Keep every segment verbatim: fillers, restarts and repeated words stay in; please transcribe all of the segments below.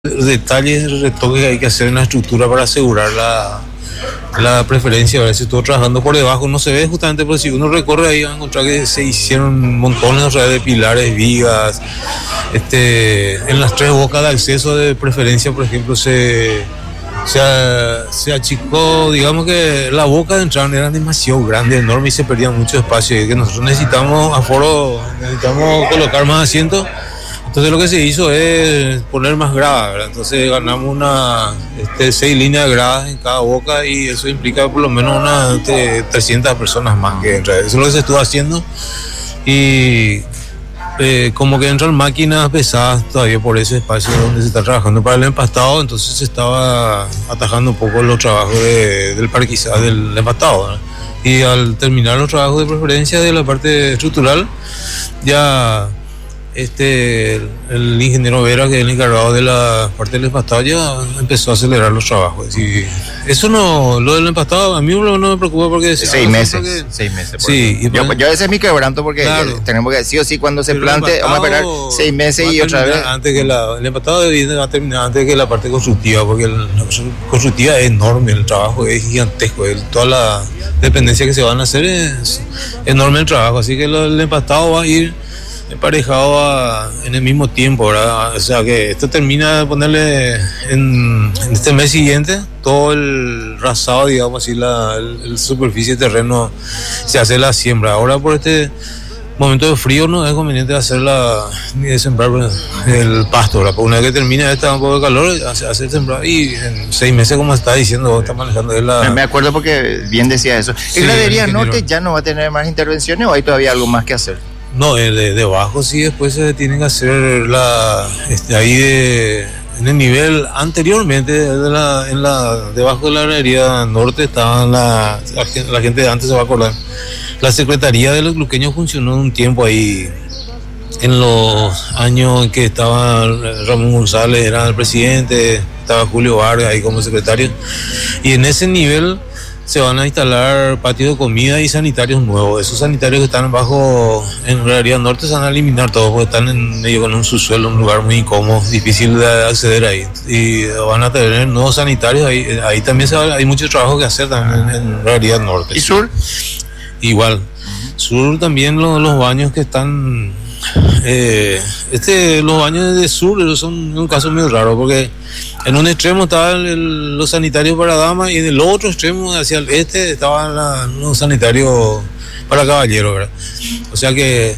detalles, retoques que hay que hacer en la estructura para asegurar la, la preferencia. A ver si estuvo trabajando por debajo, no se ve justamente, porque si uno recorre ahí va a encontrar que se hicieron montones o sea, de pilares, vigas, este, en las tres bocas de acceso de preferencia, por ejemplo, se, se, se achicó, digamos que la boca de entrada era demasiado grande, enorme y se perdía mucho espacio, y que nosotros necesitamos aforo, necesitamos colocar más asientos. Entonces lo que se hizo es poner más gradas, ¿verdad? Entonces ganamos una, este, seis líneas de gradas en cada boca y eso implica por lo menos unas este, trescientas personas más que entran. Eso es lo que se estuvo haciendo y eh, como que entran máquinas pesadas todavía por ese espacio donde se está trabajando para el empastado, entonces se estaba atajando un poco los trabajos de, del parquizado, del empastado, ¿verdad? Y al terminar los trabajos de preferencia de la parte estructural, ya... Este, el, el ingeniero Vera, que es el encargado de la parte del empastado, ya empezó a acelerar los trabajos. Y eso no, lo del empastado a mí no, no me preocupa porque... Seis meses, porque, seis meses. Sí, y yo, yo ese es mi quebranto porque claro, tenemos que sí o sí cuando se plante, vamos a esperar seis meses y otra vez... Antes que la, el empastado va a terminar antes que la parte constructiva, porque el, la constructiva es enorme, el trabajo es gigantesco, el, toda la dependencia que se van a hacer es enorme el trabajo, así que lo, el empastado va a ir emparejado a, en el mismo tiempo, ¿verdad? O sea que esto termina de ponerle en, en este mes siguiente todo el rasado, digamos así, la el, el superficie de terreno se hace la siembra. Ahora por este momento de frío no es conveniente hacer la ni de sembrar el pasto, ¿verdad? Porque una vez que termina esta un poco de calor hace, hace sembrar y en seis meses, como está diciendo, está manejando la... Me acuerdo porque bien decía eso. Sí, ¿en Gradería Norte ya no va a tener más intervenciones o hay todavía algo más que hacer? No, de debajo sí, después se tienen que hacer la, este, ahí de, en el nivel anteriormente, de la, en la, debajo de la Gradería Norte estaban la, la, la gente de antes se va a acordar, la Secretaría de los Luqueños funcionó un tiempo ahí, en los años en que estaba Ramón González, era el presidente, estaba Julio Vargas ahí como secretario, y en ese nivel se van a instalar patios de comida y sanitarios nuevos. Esos sanitarios que están bajo en Gradería Norte se van a eliminar todos porque están en medio con un subsuelo, un lugar muy incómodo, difícil de acceder ahí. Y van a tener nuevos sanitarios ahí. Ahí también se va, hay mucho trabajo que hacer también en, en Gradería Norte. ¿Y Sur? Igual. Uh-huh. Sur también los, los baños que están... Eh, este, los baños de Sur son un caso muy raro porque en un extremo estaban el, los sanitarios para damas y en el otro extremo hacia el este estaban la, los sanitarios para caballeros, ¿verdad? O sea que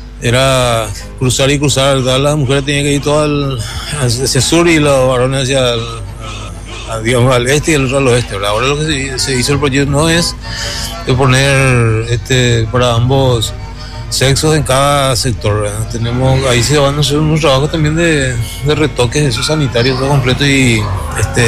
era cruzar y cruzar, las mujeres tenían que ir todas al, hacia sur y los varones hacia el, a, digamos, al este y el otro al oeste, ¿verdad? Ahora lo que se, se hizo el proyecto no es de poner este para ambos sexos en cada sector, ¿verdad? Tenemos, ahí se van a hacer unos trabajos también de, de retoques de esos sanitarios todo completo y este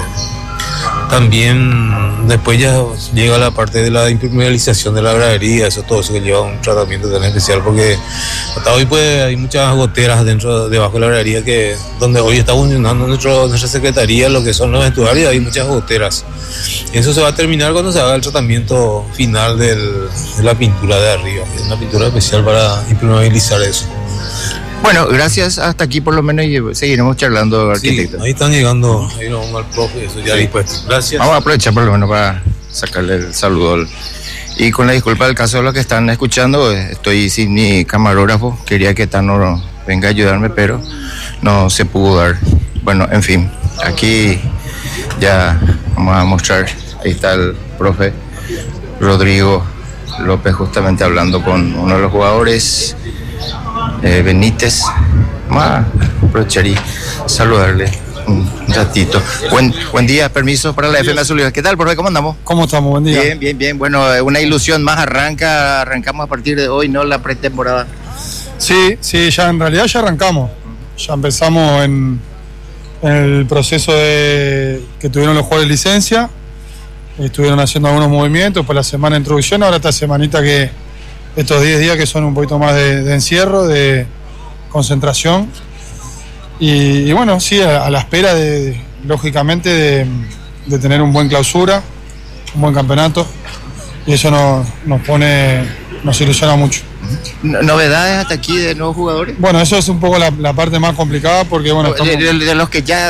también después ya llega la parte de la impermeabilización de la gradería, eso todo eso que lleva un tratamiento tan especial porque hasta hoy pues hay muchas goteras dentro, debajo de la gradería que donde hoy está funcionando nuestro, nuestra secretaría, lo que son los vestuarios, hay muchas goteras. Y eso se va a terminar cuando se haga el tratamiento final del, de la pintura de arriba, es una pintura especial para impermeabilizar eso. Bueno, gracias, hasta aquí por lo menos y seguiremos charlando, arquitecto. Sí, ahí están llegando, ahí nos vamos al profe, eso ya sí. Dispuesto. Gracias. Vamos a aprovechar por lo menos para sacarle el saludo. Y con la disculpa del caso de los que están escuchando, estoy sin mi camarógrafo, quería que Tano venga a ayudarme, pero no se pudo dar. Bueno, en fin, aquí ya vamos a mostrar, ahí está el profe Rodrigo López justamente hablando con uno de los jugadores, Eh, Benítez. Vamos a aprovechar y saludarle un ratito. Buen, buen día, permiso para la F M Azul. ¿Qué tal, profe? ¿Cómo andamos? ¿Cómo estamos? Buen día. Bien, bien, bien. Bueno, una ilusión más arranca, arrancamos a partir de hoy, ¿no? La pretemporada. Sí, sí, ya en realidad ya arrancamos. Ya empezamos en, en el proceso de que tuvieron los jugadores de licencia. Estuvieron haciendo algunos movimientos por la semana de introducción. Ahora esta semanita que estos diez días que son un poquito más de, de encierro, de concentración y, y bueno, sí, a, a la espera de, de lógicamente de, de tener un buen clausura, un buen campeonato y eso nos, nos pone nos ilusiona mucho. No- ¿Novedades hasta aquí de nuevos jugadores? Bueno, eso es un poco la, la parte más complicada porque, bueno, de, estamos- de- de los que ya